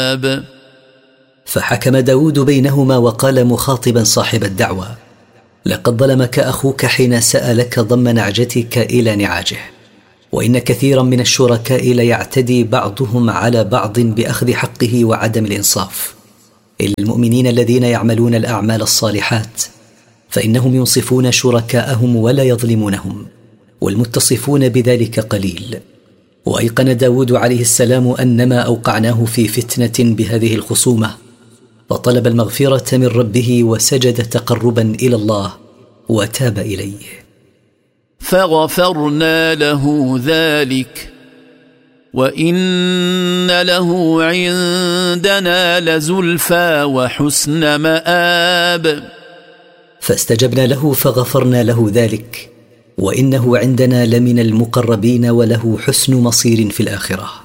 فحكم داود بينهما وقال مخاطبا صاحب الدعوة: لقد ظلمك أخوك حين سألك ضم نعجتك إلى نعاجه، وإن كثيرا من الشركاء ليعتدي بعضهم على بعض بأخذ حقه وعدم الإنصاف، إلا المؤمنين الذين يعملون الأعمال الصالحات فإنهم ينصفون شركاءهم ولا يظلمونهم، والمتصفون بذلك قليل. وأيقن داود عليه السلام أن ما أوقعناه في فتنة بهذه الخصومة، فطلب المغفرة من ربه وسجد تقربا إلى الله وتاب إليه، فغفرنا له ذلك وإن له عندنا لزلفى وحسن مآب. فاستجبنا له فغفرنا له ذلك، وإنه عندنا لمن المقربين وله حسن مصير في الآخرة.